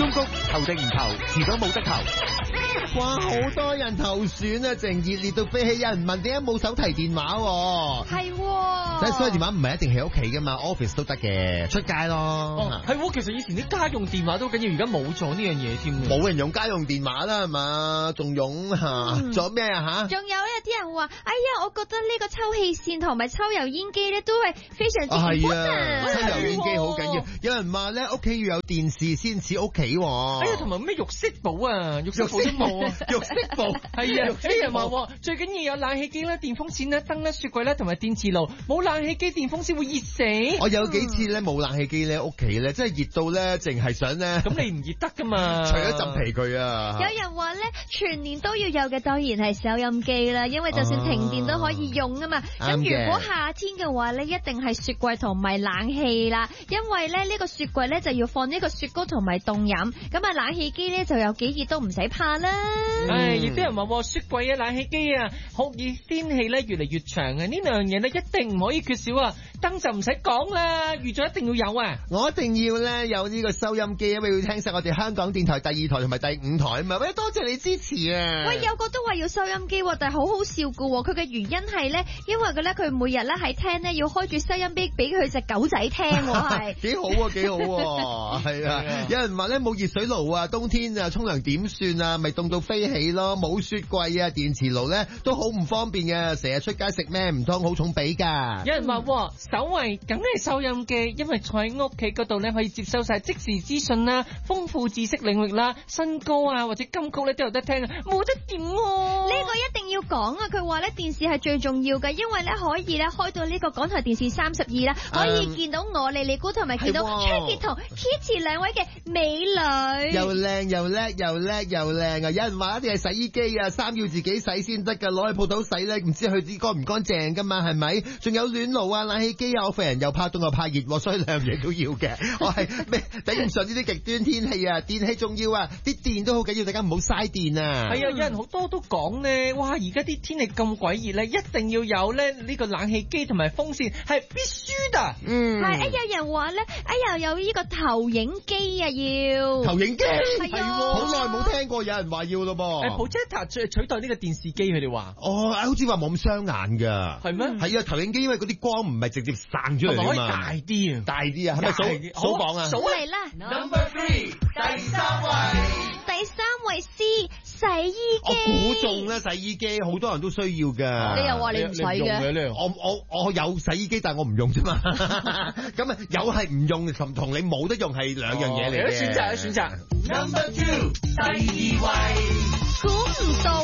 中谷投定唔投，遲早冇得投。 哇，好多人投選啊，淨熱烈到飛起，有人問點解冇手提電話？ 係即係手提電話唔係一定喺屋企噶嘛 ，office 都得嘅，出街咯。 哦，係喎，其實以前啲家用電話都緊要，而家冇咗呢樣嘢添。 冇人用家用電話啦，係嘛？仲用吓？仲有咩啊吓？ 仲有咧，啲人話，哎呀，我覺得呢個抽氣扇同埋抽油煙機咧，都係非常之important。 係啊，抽油煙機好緊要。有人話咧，屋企要有電視先似屋企。 哎呀，同埋咩浴室寶啊，浴室寶都冇啊， 浴室寶係啊，啲人話最緊要有冷氣機啦、電風扇啦、燈啦、雪櫃啦，同埋電磁爐。冇冷氣機、電風扇會熱死。 我有幾次咧冇冷氣機咧，屋企咧真係熱到咧，淨係想咧。 咁你唔熱得噶嘛？ 除咗浸皮佢啊！ 有人話咧，全年都要有嘅當然係收音機啦，因為就算停電都可以用啊嘛。咁如果夏天嘅話咧，一定係雪櫃同埋冷氣啦，因為咧呢個雪櫃咧就要放呢個雪糕同埋凍飲，咁啊冷氣機咧就有幾熱都唔使怕啦。 唉，亦都有人話雪櫃啊、冷氣機啊，酷熱天氣咧越嚟越長啊，呢兩樣嘢咧一定唔可以缺少啊。燈就唔使講啦，預咗一定要有啊。 我一定要咧有呢個收音機，因為要聽晒我哋香港電台第2台同埋第5台啊嘛。喂，多謝你支持啊！ 喂，有個都話要收音機，但係好好笑噶。佢嘅原因係咧，因為佢每日咧喺廳咧要開住收音機俾佢隻狗仔聽，係幾好啊，幾好啊，係啊！有人話咧冇熱水爐啊，冬天啊沖涼點算啊？咪凍到飛起咯！冇雪櫃啊，電磁爐咧都好唔方便嘅，成日出街食咩唔通好重比噶？ 有人話首位梗係收音機，因為坐喺屋企嗰度咧可以接收晒即時資訊啦、豐富知識領域啦、新歌啊或者金曲咧都有得聽啊，冇得點喎。 呢個一定要講啊！佢話咧電視係最重要嘅，因為咧可以咧開到呢個港台電視32啦，可以見到我莉莉姑同埋見到崔潔同 Kitty 兩位嘅美女， 又靚又叻又叻又靚啊！有人話一定係洗衣機啊，衫要自己洗先得噶，攞去鋪頭洗咧唔知佢啲乾唔乾淨噶嘛，係咪？仲有暖爐啊、冷氣機啊，我份人又怕凍又怕熱，所以兩樣嘢都要嘅。我係咩頂唔順呢啲極端天氣啊，電器重要啊，啲電都好緊要，大家唔好嘥電啊。 係啊，有人好多都講咧，哇！而家啲天氣咁鬼熱咧，一定要有咧呢個冷氣機同埋風扇係必須㗎。 係有人話咧，有呢個投影機啊，要投影機係啊， 好耐冇聽過有人話要咯噃。 projector 取代呢個電視機，佢哋話好似話冇咁傷眼㗎。 係咩？ 係啊，投影機因為嗰啲光唔係直接散出嚟啊嘛， 大啲啊， 大啲啊，係咪數榜啊？ 數嚟啦 Number 3第3 位 C 洗衣機。 我估中啦，洗衣機好多人都需要㗎。 你又話你唔使嘅？ 我有洗衣機，但係我唔用啫嘛。咁啊，有係唔用同你冇得用係兩樣嘢嚟嘅。 選擇。 Number 2第2位。 估唔到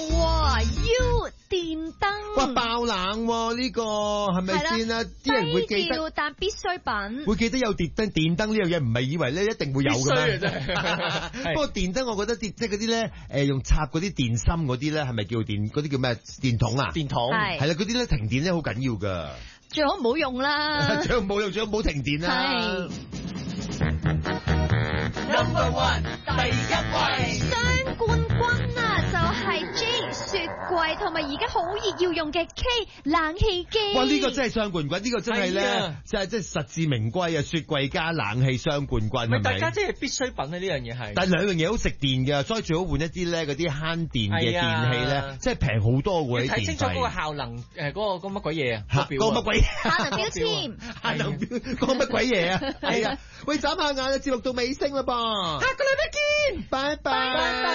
，U 電燈。 哇，爆冷呢個係咪先啊？啲人會記得， 但必需品。 會記得有電燈呢樣嘢，唔係以為咧一定會有㗎咩？不過電燈，我覺得即係嗰啲咧，用插嗰啲電芯嗰啲咧，係咪叫電？嗰啲叫咩？電筒啊？ 電筒係啦，嗰啲咧停電咧好緊要㗎。 最好唔好用啦。 最好唔好用，最好唔好停電啦。 Number 1第1位。 雙冠軍啊，就係 J 雪櫃同埋而家好熱要用嘅 K 冷氣機。 哇！呢個真係雙冠軍，呢個真係咧，即係實至名歸啊！雪櫃加冷氣雙冠軍，係咪？ 大家即係必需品啊！呢樣嘢係。 但係兩樣嘢好食電㗎，所以最好換一啲咧嗰啲慳電嘅電器咧，即係平好多喎啲電費。睇清楚嗰個效能，嗰個乜鬼嘢啊？ 嗰個乜鬼？ 效能標籤。 效能標嗰個乜鬼嘢啊？係啊！喂，眨下眼啊！節目到尾聲啦噃， 下個禮拜見， 拜拜。